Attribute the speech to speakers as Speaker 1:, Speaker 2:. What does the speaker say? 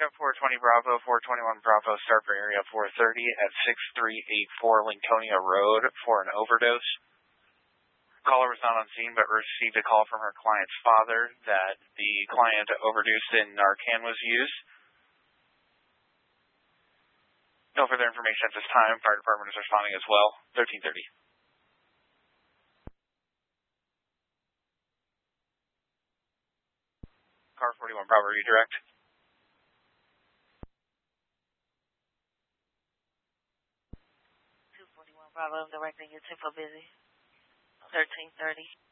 Speaker 1: Backup 420 Bravo, 421 Bravo, start for area 430 at 6384 Lincolnia Road for an overdose. Caller was not on scene but received a call from her client's father that the client overdosed and Narcan was used. No further information at this time. Fire department is responding as well. 1330. Car 41 Bravo, redirect.
Speaker 2: 241 Bravo, directing your 10 for busy. 1330.